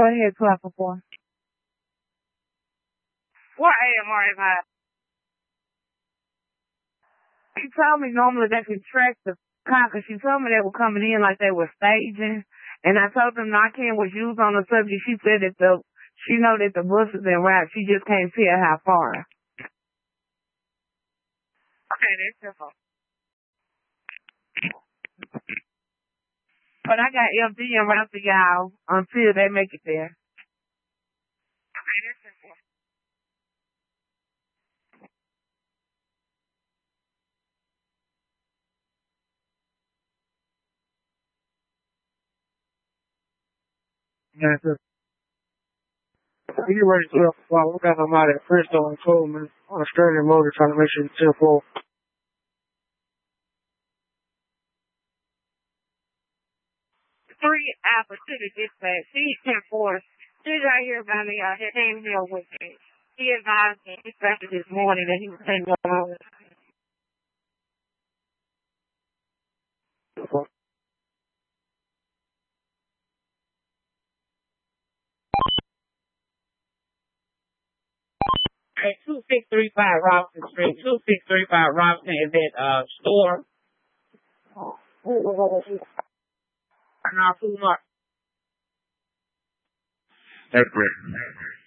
ahead, 12 for 4. What AMR have I? She told me normally they could track the car because she told me they were coming in like they were staging. And I told them Narcan was used on the subject. She said that she know that the bus is en route. She just can't tell how far. Okay, that's simple. But I got MD en route to y'all until they make it there. Okay, that's simple. Yeah, sir. You ready to well, we got somebody at Bristol and Coleman on Australian Motor trying to make sure it's 10-4. 3 Alpha to the dispatch. She's 10-4. She's right here by me. He came here with me. He advised me dispatcher this morning that he was taking over. Hey, 2635 Robinson Street. 2635 Robinson is at store. And I'll pull up. That's great.